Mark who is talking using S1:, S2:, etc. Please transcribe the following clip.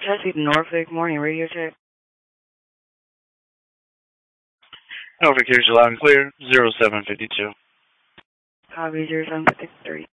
S1: Chesapeake, Norfolk, morning radio check.
S2: Norfolk, here's loud and clear, 0752.
S1: Copy, 0753.